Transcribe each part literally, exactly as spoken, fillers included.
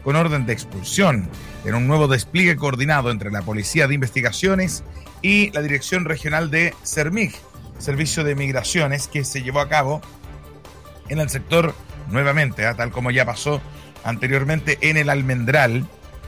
con orden de expulsión, en un nuevo despliegue coordinado entre la Policía de Investigaciones y la Dirección Regional de SERMIG, Servicio de Migraciones, que se llevó a cabo en el sector nuevamente, ¿eh? tal como ya pasó anteriormente en el Almendral,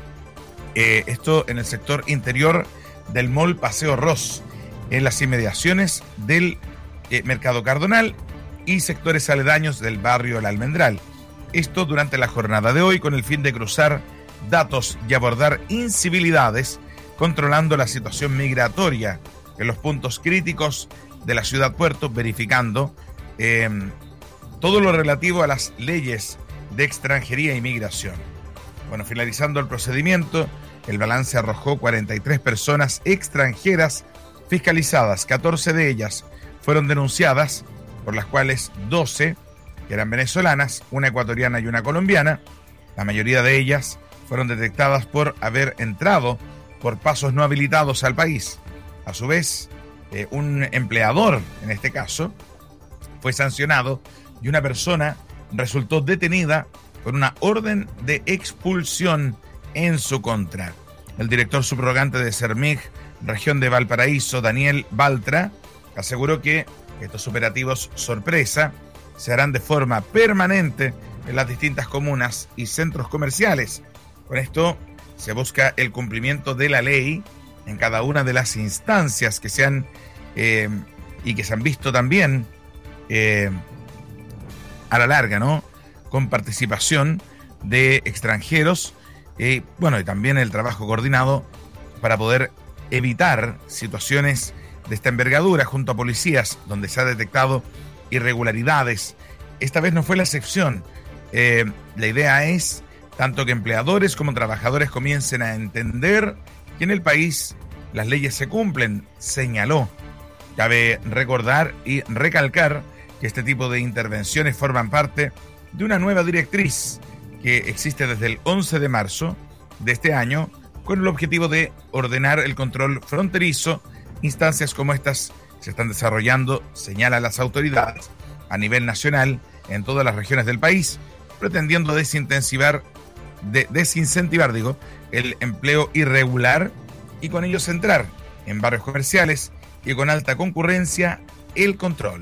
eh, esto en el sector interior del Mall Paseo Ross, en las inmediaciones del eh, Mercado Cardonal y sectores aledaños del barrio El Almendral. Esto durante la jornada de hoy con el fin de cruzar datos y abordar incivilidades, controlando la situación migratoria en los puntos críticos de la ciudad puerto, verificando eh, todo lo relativo a las leyes de extranjería y migración. Bueno, finalizando el procedimiento, el balance arrojó cuarenta y tres personas extranjeras fiscalizadas, catorce de ellas fueron denunciadas, por las cuales doce, que eran venezolanas, una ecuatoriana y una colombiana. La mayoría de ellas fueron detectadas por haber entrado por pasos no habilitados al país. A su vez, eh, un empleador, en este caso, fue sancionado y una persona resultó detenida con una orden de expulsión en su contra. El director subrogante de SERMIG, región de Valparaíso, Daniel Baltra, aseguró que estos operativos sorpresa se harán de forma permanente en las distintas comunas y centros comerciales. Con esto se busca el cumplimiento de la ley en cada una de las instancias que se han eh, y que se han visto también eh, a la larga, ¿no? Con participación de extranjeros, eh, bueno, y también el trabajo coordinado para poder evitar situaciones de esta envergadura junto a policías donde se ha detectado irregularidades. Esta vez no fue la excepción. Eh, la idea es tanto que empleadores como trabajadores comiencen a entender que en el país las leyes se cumplen, señaló. Cabe recordar y recalcar que este tipo de intervenciones forman parte de una nueva directriz que existe desde el once de marzo de este año con el objetivo de ordenar el control fronterizo. Instancias como estas se están desarrollando, señalan las autoridades, a nivel nacional en todas las regiones del país, pretendiendo desincentivar, de, desincentivar digo, el empleo irregular y con ello centrar en barrios comerciales y con alta concurrencia el control.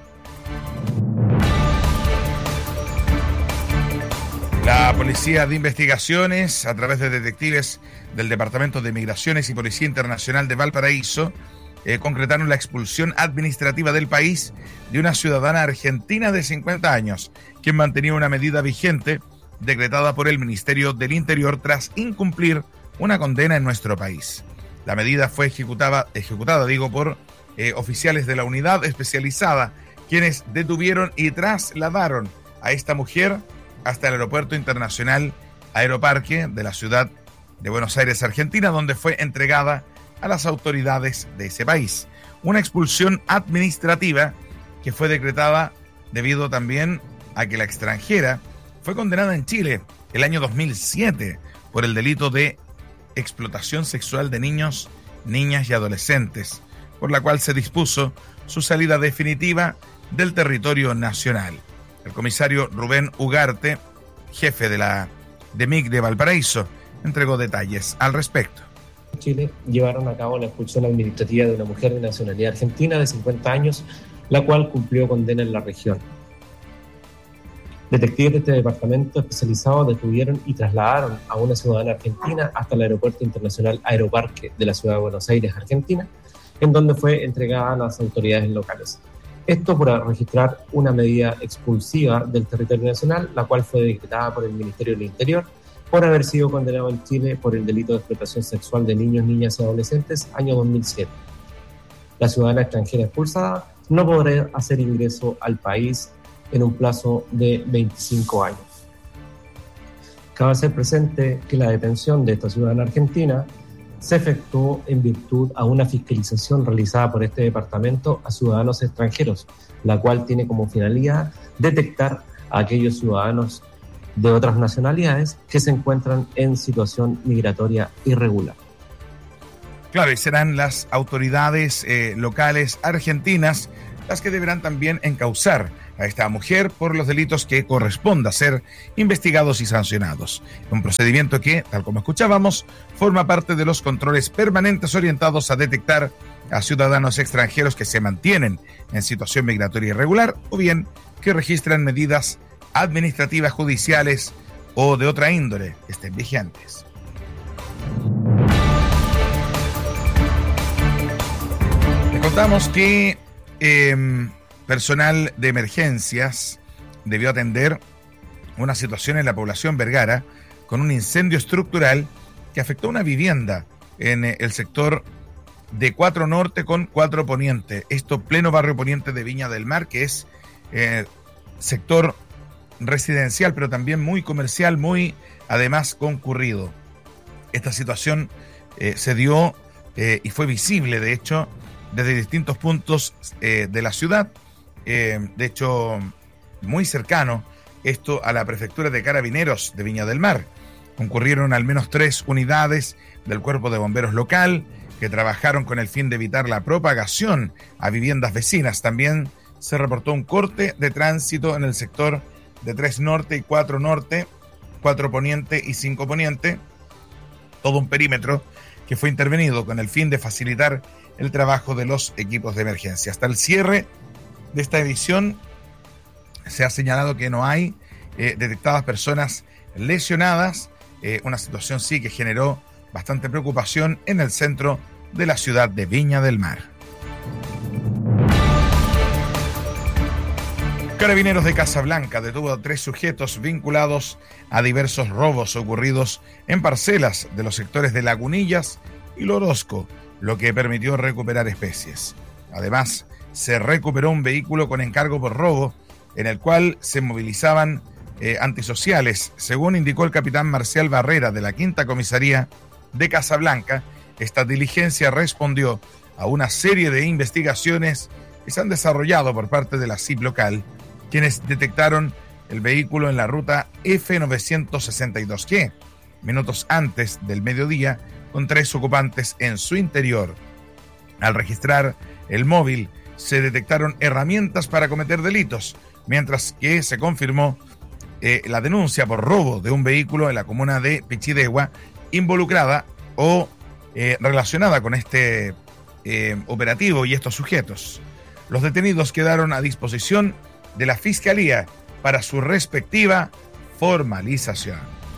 La Policía de Investigaciones, a través de detectives del Departamento de Migraciones y Policía Internacional de Valparaíso, eh, concretaron la expulsión administrativa del país de una ciudadana argentina de cincuenta años, quien mantenía una medida vigente decretada por el Ministerio del Interior tras incumplir una condena en nuestro país. La medida fue ejecutada, ejecutada digo, por eh, oficiales de la unidad especializada, quienes detuvieron y trasladaron a esta mujer hasta el Aeropuerto Internacional Aeroparque de la ciudad de Buenos Aires, Argentina, donde fue entregada a las autoridades de ese país. Una expulsión administrativa que fue decretada debido también a que la extranjera fue condenada en Chile el año dos mil siete por el delito de explotación sexual de niños, niñas y adolescentes, por la cual se dispuso su salida definitiva del territorio nacional. El comisario Rubén Ugarte, jefe de la D M I C de Valparaíso, entregó detalles al respecto. Chile llevaron a cabo la expulsión administrativa de una mujer de nacionalidad argentina de cincuenta años, la cual cumplió condena en la región. Detectives de este departamento especializado detuvieron y trasladaron a una ciudadana argentina hasta el Aeropuerto Internacional Aeroparque de la ciudad de Buenos Aires, Argentina, en donde fue entregada a las autoridades locales. Esto por registrar una medida expulsiva del territorio nacional, la cual fue decretada por el Ministerio del Interior por haber sido condenado en Chile por el delito de explotación sexual de niños, niñas y adolescentes, año dos mil siete. La ciudadana extranjera expulsada no podrá hacer ingreso al país en un plazo de veinticinco años. Cabe hacer presente que la detención de esta ciudadana argentina se efectuó en virtud a una fiscalización realizada por este departamento a ciudadanos extranjeros, la cual tiene como finalidad detectar a aquellos ciudadanos de otras nacionalidades que se encuentran en situación migratoria irregular. Claro, y serán las autoridades eh, locales argentinas las que deberán también encauzar a esta mujer por los delitos que corresponda ser investigados y sancionados. Un procedimiento que, tal como escuchábamos, forma parte de los controles permanentes orientados a detectar a ciudadanos extranjeros que se mantienen en situación migratoria irregular o bien que registran medidas administrativas, judiciales o de otra índole que estén vigentes. Les contamos que eh, personal de emergencias debió atender una situación en la población Vergara con un incendio estructural que afectó una vivienda en el sector de Cuatro Norte con Cuatro Poniente. Esto pleno barrio Poniente de Viña del Mar, que es eh, sector residencial, pero también muy comercial, muy además concurrido. Esta situación eh, se dio eh, y fue visible, de hecho, desde distintos puntos eh, de la ciudad. Eh, de hecho, muy cercano esto a la prefectura de Carabineros de Viña del Mar. Concurrieron al menos tres unidades del Cuerpo de Bomberos local que trabajaron con el fin de evitar la propagación a viviendas vecinas. También se reportó un corte de tránsito en el sector de Tres Norte y Cuatro Norte, Cuatro Poniente y Cinco Poniente, todo un perímetro que fue intervenido con el fin de facilitar el trabajo de los equipos de emergencia. Hasta el cierre de esta edición se ha señalado que no hay eh, detectadas personas lesionadas, eh, una situación sí que generó bastante preocupación en el centro de la ciudad de Viña del Mar. Carabineros de Casablanca detuvo a tres sujetos vinculados a diversos robos ocurridos en parcelas de los sectores de Lagunillas y Lorosco, lo que permitió recuperar especies. Además, se recuperó un vehículo con encargo por robo en el cual se movilizaban eh, antisociales. Según indicó el capitán Marcial Barrera de la Quinta Comisaría de Casablanca, esta diligencia respondió a una serie de investigaciones que se han desarrollado por parte de la C I P local, quienes detectaron el vehículo en la ruta F novecientos sesenta y dos G, minutos antes del mediodía, con tres ocupantes en su interior. Al registrar el móvil, se detectaron herramientas para cometer delitos, mientras que se confirmó eh, la denuncia por robo de un vehículo en la comuna de Pichidegua, involucrada o eh, relacionada con este eh, operativo y estos sujetos. Los detenidos quedaron a disposición de la Fiscalía para su respectiva formalización.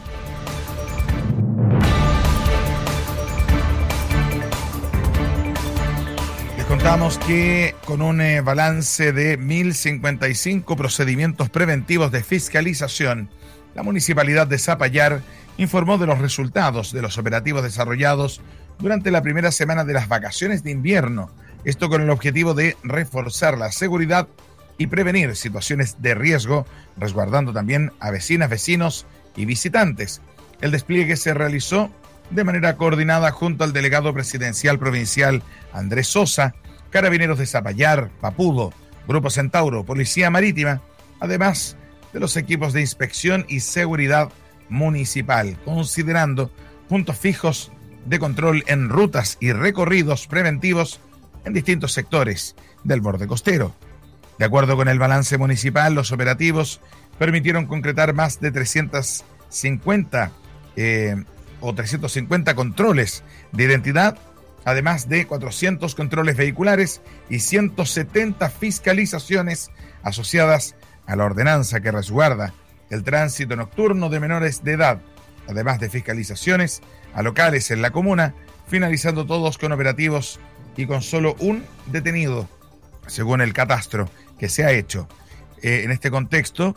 Les contamos que con un eh, balance de mil cincuenta y cinco procedimientos preventivos de fiscalización, la Municipalidad de Zapallar informó de los resultados de los operativos desarrollados durante la primera semana de las vacaciones de invierno, esto con el objetivo de reforzar la seguridad y prevenir situaciones de riesgo, resguardando también a vecinas, vecinos y visitantes. El despliegue se realizó de manera coordinada junto al delegado presidencial provincial Andrés Sosa, Carabineros de Zapallar, Papudo, Grupo Centauro, Policía Marítima, además de los equipos de inspección y seguridad municipal, considerando puntos fijos de control en rutas y recorridos preventivos en distintos sectores del borde costero. De acuerdo con el balance municipal, los operativos permitieron concretar más de trescientos cincuenta eh, o trescientos cincuenta controles de identidad, además de cuatrocientos controles vehiculares y ciento setenta fiscalizaciones asociadas a la ordenanza que resguarda el tránsito nocturno de menores de edad, además de fiscalizaciones a locales en la comuna, finalizando todos con operativos y con solo un detenido, según el catastro que se ha hecho. Eh, en este contexto,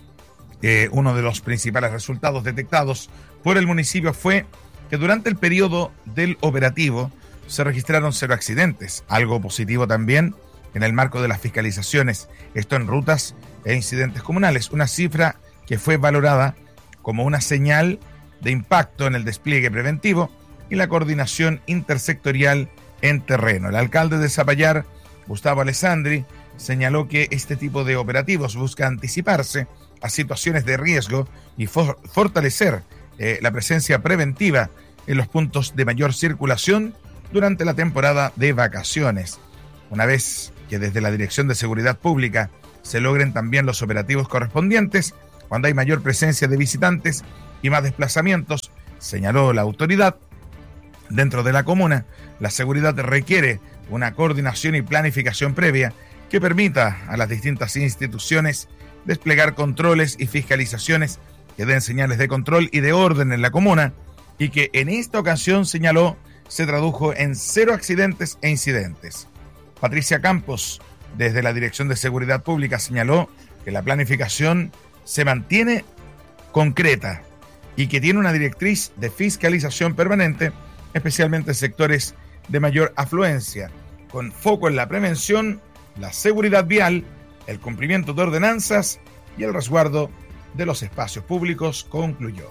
eh, uno de los principales resultados detectados por el municipio fue que durante el periodo del operativo se registraron cero accidentes, algo positivo también en el marco de las fiscalizaciones, esto en rutas e incidentes comunales, una cifra que fue valorada como una señal de impacto en el despliegue preventivo y la coordinación intersectorial en terreno. El alcalde de Zapallar, Gustavo Alessandri, señaló que este tipo de operativos busca anticiparse a situaciones de riesgo y for- fortalecer eh, la presencia preventiva en los puntos de mayor circulación durante la temporada de vacaciones. Una vez que desde la Dirección de Seguridad Pública se logren también los operativos correspondientes cuando hay mayor presencia de visitantes y más desplazamientos, señaló la autoridad. Dentro de la comuna, la seguridad requiere una coordinación y planificación previa que permita a las distintas instituciones desplegar controles y fiscalizaciones que den señales de control y de orden en la comuna, y que en esta ocasión, señaló, se tradujo en cero accidentes e incidentes. Patricia Campos, desde la Dirección de Seguridad Pública, señaló que la planificación se mantiene concreta y que tiene una directriz de fiscalización permanente, especialmente en sectores de mayor afluencia, con foco en la prevención, la seguridad vial, el cumplimiento de ordenanzas y el resguardo de los espacios públicos, concluyó.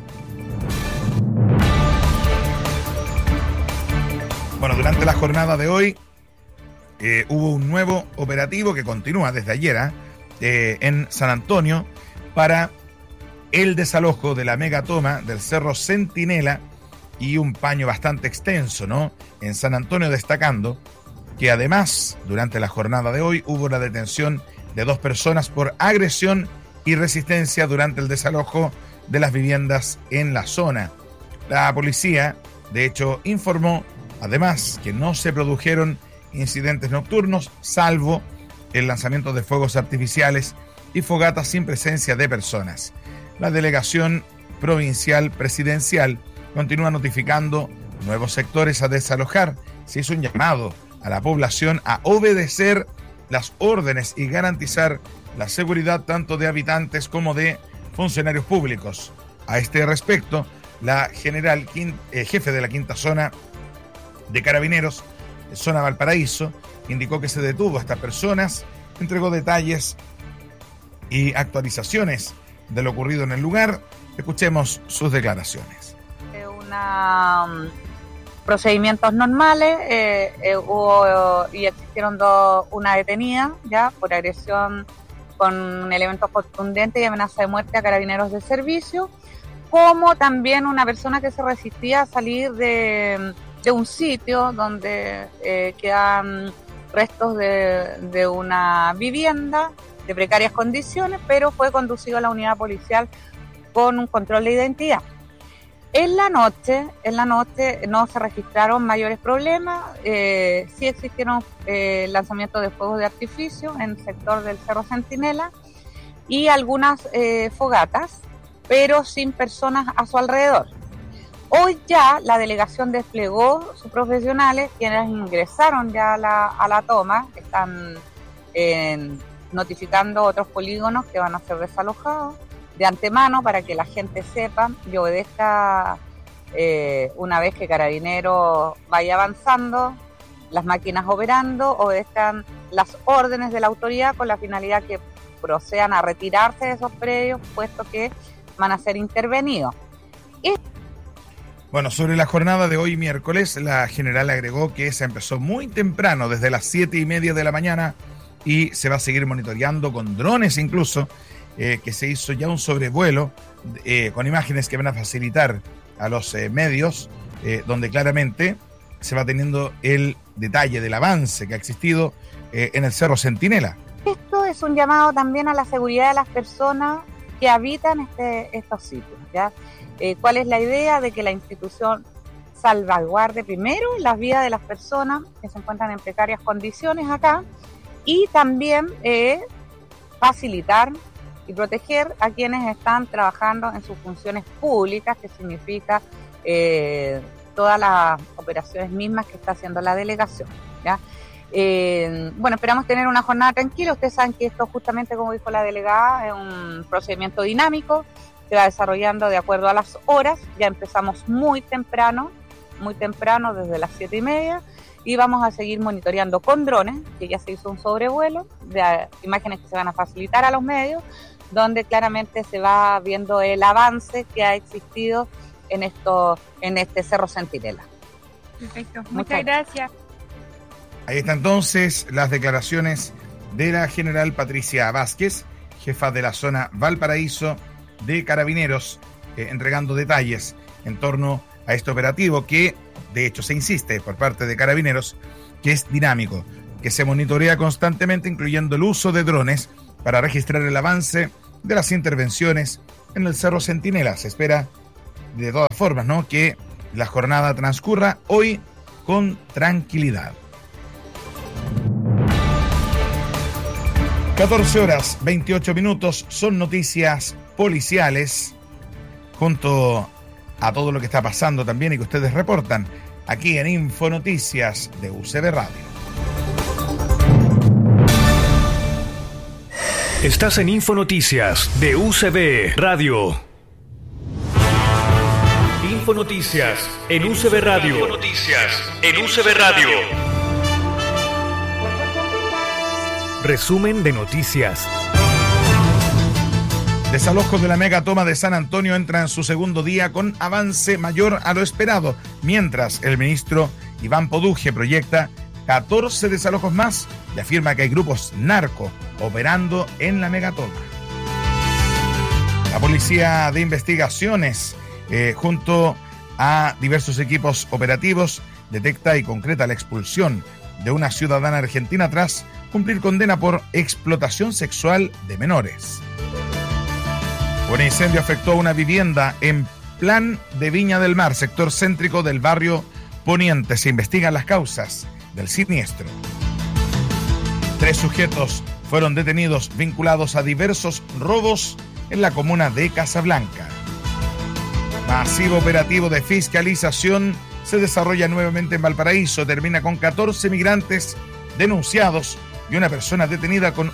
Bueno, durante la jornada de hoy eh, hubo un nuevo operativo que continúa desde ayer eh, en San Antonio para el desalojo de la megatoma del Cerro Centinela y un paño bastante extenso, ¿no? En San Antonio, destacando que además durante la jornada de hoy hubo la detención de dos personas por agresión y resistencia durante el desalojo de las viviendas en la zona. La policía, de hecho, informó además que no se produjeron incidentes nocturnos, salvo el lanzamiento de fuegos artificiales y fogatas sin presencia de personas. La delegación provincial presidencial continúa notificando nuevos sectores a desalojar. Se hizo un llamado a la población a obedecer las órdenes y garantizar la seguridad tanto de habitantes como de funcionarios públicos. A este respecto, la general eh, jefe de la quinta zona de Carabineros, zona Valparaíso, indicó que se detuvo a estas personas, entregó detalles y actualizaciones de lo ocurrido en el lugar. Escuchemos sus declaraciones. Una, um, procedimientos normales, eh, eh, hubo y existieron dos, una detenida ya por agresión con elementos contundentes y amenaza de muerte a carabineros de servicio, como también una persona que se resistía a salir de, de un sitio donde eh, quedan restos de, de una vivienda de precarias condiciones, pero fue conducido a la unidad policial con un control de identidad. En la noche, en la noche no se registraron mayores problemas, eh, sí existieron eh, lanzamientos de fuegos de artificio en el sector del Cerro Centinela y algunas eh, fogatas, pero sin personas a su alrededor. Hoy ya la delegación desplegó sus profesionales, quienes ingresaron ya a la, a la toma, están eh, notificando otros polígonos que van a ser desalojados de antemano para que la gente sepa y obedezca eh, una vez que Carabineros vaya avanzando, las máquinas operando, obedezcan las órdenes de la autoridad con la finalidad que procedan a retirarse de esos predios, puesto que van a ser intervenidos. Y... Bueno, sobre la jornada de hoy miércoles, la general agregó que se empezó muy temprano, desde las siete y media de la mañana, y se va a seguir monitoreando con drones incluso, eh, que se hizo ya un sobrevuelo eh, con imágenes que van a facilitar a los eh, medios, eh, donde claramente se va teniendo el detalle del avance que ha existido eh, en el Cerro Centinela. Esto es un llamado también a la seguridad de las personas que habitan este, estos sitios, ¿ya? Eh, ¿Cuál es la idea? De que la institución salvaguarde primero las vidas de las personas que se encuentran en precarias condiciones acá, y también eh, facilitar y proteger a quienes están trabajando en sus funciones públicas, que significa eh, todas las operaciones mismas que está haciendo la delegación, ¿ya? Eh, bueno, esperamos tener una jornada tranquila. Ustedes saben que esto, justamente como dijo la delegada, es un procedimiento dinámico, se va desarrollando de acuerdo a las horas. Ya empezamos muy temprano, muy temprano, desde las siete y media, y vamos a seguir monitoreando con drones, que ya se hizo un sobrevuelo de uh, imágenes que se van a facilitar a los medios, donde claramente se va viendo el avance que ha existido en esto, en este Cerro Centinela. Perfecto, muchas, muchas gracias. Ahí están entonces las declaraciones de la general Patricia Vázquez, jefa de la zona Valparaíso de Carabineros, eh, entregando detalles en torno a este operativo que, de hecho, se insiste por parte de Carabineros que es dinámico. que se monitorea constantemente, incluyendo el uso de drones para registrar el avance de las intervenciones en el Cerro Centinela. Se espera de todas formas, ¿no?, que la jornada transcurra hoy con tranquilidad. catorce horas veintiocho minutos, son noticias policiales, junto a todo lo que está pasando también y que ustedes reportan aquí en Infonoticias de U C B Radio. Estás en Infonoticias de U C B Radio. Infonoticias en U C B Radio. Infonoticias en U C B Radio. Resumen de noticias. Desalojos de la megatoma de San Antonio entra en su segundo día con avance mayor a lo esperado, mientras el ministro Iván Poduje proyecta catorce desalojos más y afirma que hay grupos narco operando en la megatoma. La Policía de Investigaciones, eh, junto a diversos equipos operativos, detecta y concreta la expulsión de una ciudadana argentina tras cumplir condena por explotación sexual de menores. Un incendio afectó a una vivienda en Plan de Viña del Mar, sector céntrico del barrio Poniente. Se investigan las causas del siniestro. Tres sujetos fueron detenidos vinculados a diversos robos en la comuna de Casablanca. Masivo operativo de fiscalización se desarrolla nuevamente en Valparaíso. Termina con catorce migrantes denunciados y una persona detenida con